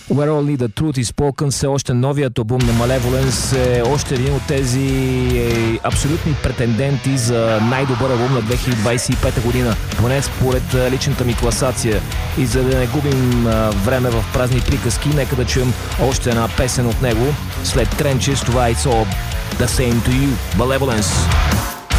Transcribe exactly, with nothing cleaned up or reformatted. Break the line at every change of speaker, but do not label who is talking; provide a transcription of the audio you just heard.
Where Only the Truth is Spoken, все още новият албум на Malevolence е още един от тези е, абсолютни претенденти за най-добър албум на две хиляди двадесет и пета година, поне според личната ми класация. И за да не губим а, време в празни приказки, нека да чуем още една песен от него след Trenches. Това е It's All the Same to You, Malevolence.